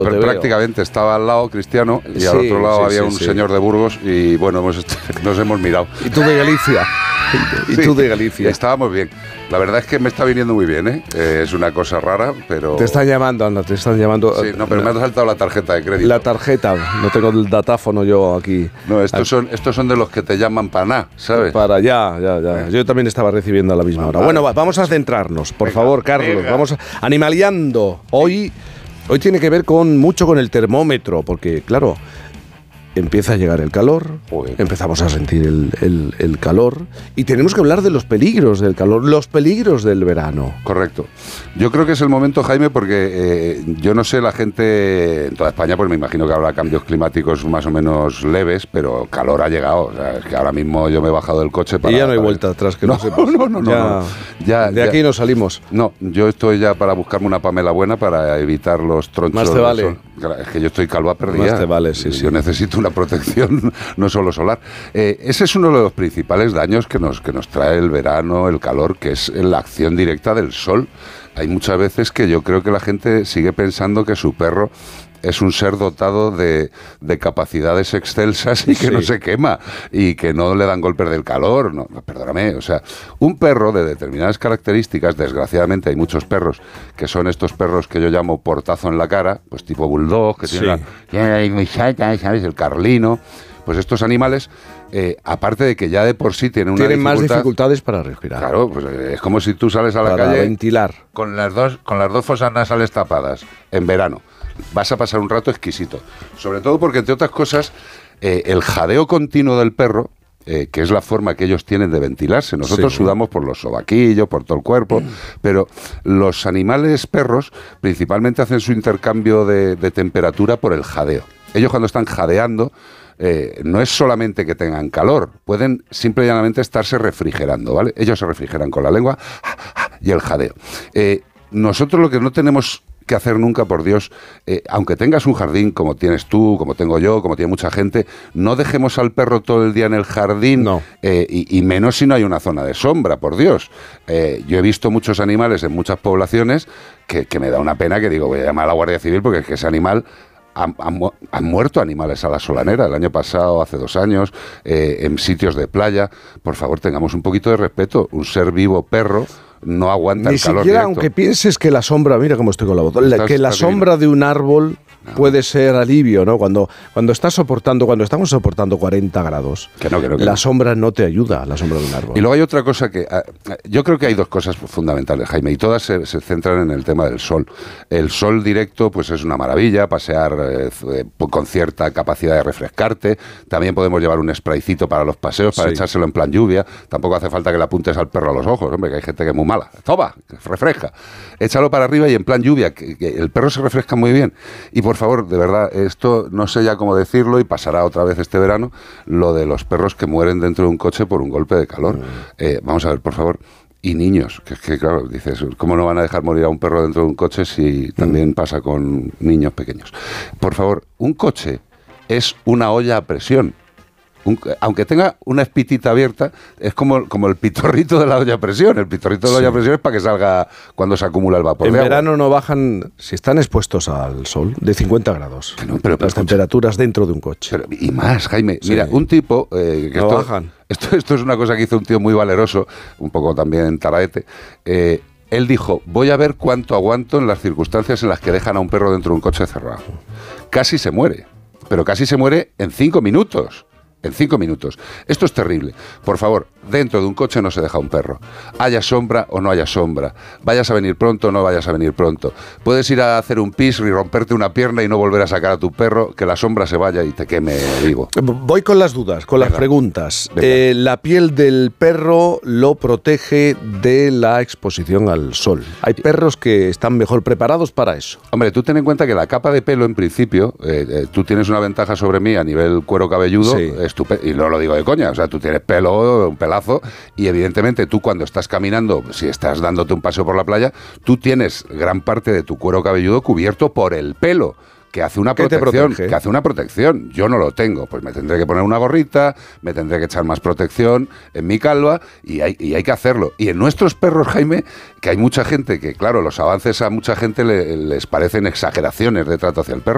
Pero prácticamente estaba al lado Cristiano y al otro lado había un señor de Burgos y bueno, nos hemos mirado. ¿Y tú de Galicia? Tú de Galicia. Estábamos bien. La verdad es que me está viniendo muy bien, ¿eh? Es una cosa rara, pero... Te están llamando, Anda, te están llamando. Sí, no, pero me ha saltado la tarjeta de crédito. La tarjeta, no tengo el datáfono yo aquí. No, estos son de los que te llaman para nada, ¿sabes? Para ya. Yo también estaba recibiendo a la misma hora. Vale. Bueno, vamos a centrarnos, por favor, Carlos. Vamos animaleando. Hoy tiene que ver mucho con el termómetro, porque, claro, empieza a llegar el calor, empezamos a sentir el calor y tenemos que hablar de los peligros del calor, los peligros del verano. Correcto. Yo creo que es el momento, Jaime, porque yo no sé, la gente en toda España, pues me imagino que habrá cambios climáticos más o menos leves, pero calor ha llegado. O sea, es que ahora mismo yo me he bajado del coche para... Y ya no hay vuelta atrás, que no sepas. No. De aquí no salimos. No, yo estoy ya para buscarme una Pamela buena para evitar los tronchos. Más te vale. Es que yo estoy calva perdida. Más te vale, sí. Yo necesito una protección, no solo solar. Ese es uno de los principales daños que nos trae el verano, el calor, que es la acción directa del sol. Hay muchas veces que yo creo que la gente sigue pensando que su perro es un ser dotado de capacidades excelsas y que no se quema y que no le dan golpes del calor. No, perdóname, o sea, un perro de determinadas características, desgraciadamente hay muchos perros que son estos perros que yo llamo portazo en la cara, pues tipo bulldog, que tienen muy chata, ¿sabes? El carlino. Pues estos animales, aparte de que ya de por sí tienen más dificultades para respirar. Claro, pues es como si tú sales a la calle para ventilar con las dos fosas nasales tapadas en verano. Vas a pasar un rato exquisito. Sobre todo porque, entre otras cosas, el jadeo continuo del perro, que es la forma que ellos tienen de ventilarse. Nosotros sudamos por los sobaquillos, por todo el cuerpo, pero los animales perros principalmente hacen su intercambio de temperatura por el jadeo. Ellos cuando están jadeando, no es solamente que tengan calor, pueden simple y llanamente estarse refrigerando, ¿vale? Ellos se refrigeran con la lengua y el jadeo. Nosotros lo que no tenemos que hacer nunca, por Dios, aunque tengas un jardín como tienes tú, como tengo yo, como tiene mucha gente, no dejemos al perro todo el día en el jardín, y menos si no hay una zona de sombra, por Dios. Yo he visto muchos animales en muchas poblaciones que me da una pena, que digo, voy a llamar a la Guardia Civil porque es que ese animal... Han muerto animales a la solanera el año pasado, hace 2 años, en sitios de playa. Por favor, tengamos un poquito de respeto. Un ser vivo perro no aguanta el calor directo. Ni siquiera, aunque pienses que la sombra, mira cómo estoy con la voz, que la sombra de un árbol puede ser alivio, ¿no? Cuando estamos soportando 40 grados, que la sombra no te ayuda, la sombra de un árbol. Y luego hay otra cosa que... yo creo que hay 2 cosas fundamentales, Jaime, y todas se centran en el tema del sol. El sol directo, pues es una maravilla, pasear con cierta capacidad de refrescarte. También podemos llevar un spraycito para los paseos, para echárselo en plan lluvia. Tampoco hace falta que le apuntes al perro a los ojos, hombre, que hay gente que es muy mala. Toma, refresca. Échalo para arriba y en plan lluvia, que el perro se refresca muy bien. Y por favor, de verdad, esto no sé ya cómo decirlo y pasará otra vez este verano, lo de los perros que mueren dentro de un coche por un golpe de calor. Vamos a ver, por favor. Y niños, que es que claro, dices, ¿cómo no van a dejar morir a un perro dentro de un coche si también pasa con niños pequeños? Por favor, un coche es una olla a presión. Aunque tenga una espitita abierta, es como el pitorrito de la olla a presión. El pitorrito de la olla a presión es para que salga cuando se acumula el vapor. En verano no bajan, si están expuestos al sol, de 50 grados. Pero las temperaturas dentro de un coche. Y más, Jaime. Mira, un tipo... bajan. Esto es una cosa que hizo un tío muy valeroso, un poco también taraete. Él dijo, voy a ver cuánto aguanto en las circunstancias en las que dejan a un perro dentro de un coche cerrado. Casi se muere, pero casi se muere en 5 minutos. En 5 minutos. Esto es terrible. Por favor, dentro de un coche no se deja un perro. Haya sombra o no haya sombra. Vayas a venir pronto o no vayas a venir pronto. Puedes ir a hacer un pis y romperte una pierna y no volver a sacar a tu perro, que la sombra se vaya y te queme vivo. Voy con las dudas, con las preguntas. La piel del perro lo protege de la exposición al sol. Hay perros que están mejor preparados para eso. Hombre, tú ten en cuenta que la capa de pelo, en principio, tú tienes una ventaja sobre mí a nivel cuero cabelludo. Y no lo digo de coña, o sea, tú tienes pelo, un pelazo, y evidentemente tú cuando estás caminando, si estás dándote un paseo por la playa, tú tienes gran parte de tu cuero cabelludo cubierto por el pelo, que hace una protección. Yo no lo tengo, pues me tendré que poner una gorrita, me tendré que echar más protección en mi calva y hay que hacerlo. Y en nuestros perros, Jaime, que hay mucha gente que, claro, los avances a mucha gente les parecen exageraciones de trato hacia el perro.